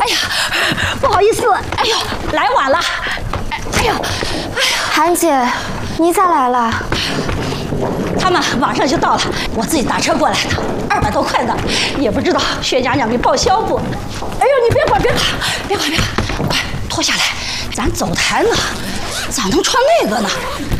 哎呀，不好意思，哎呦，来晚了。哎呦， 韩姐，你咋来了？ 他们马上就到了，我自己打车过来的，200多块呢，也不知道薛娘娘给报销不？哎呦，你别管，快脱下来，咱走台呢，咋能穿那个呢？